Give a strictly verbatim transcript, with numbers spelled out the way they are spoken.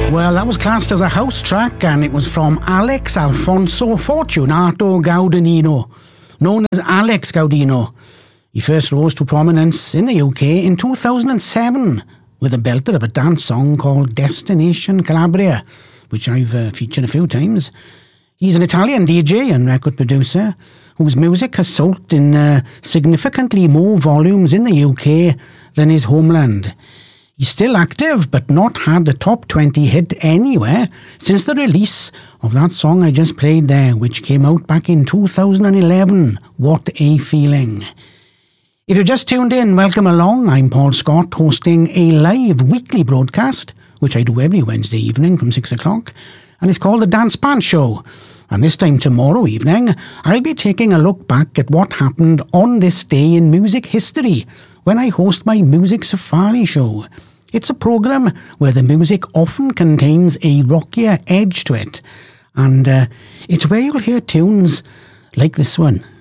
Well, that was classed as a house track, and it was from Alex Alfonso Fortunato Guadagnino, known as Alex Gaudino. He first rose to prominence in the U K in two thousand seven with a belter of a dance song called Destination Calabria, which I've uh, featured a few times. He's an Italian D J and record producer whose music has sold in uh, significantly more volumes in the U K than his homeland. He's still active, but not had a top twenty hit anywhere since the release of that song I just played there, which came out back in two thousand eleven, What a Feeling. If you're just tuned in, welcome along. I'm Paul Scott, hosting a live weekly broadcast, which I do every Wednesday evening from six o'clock, and it's called The Dance Band Show. And this time tomorrow evening, I'll be taking a look back at what happened on this day in music history when I host my Music Safari show. It's a programme where the music often contains a rockier edge to it, and uh, it's where you'll hear tunes like this one.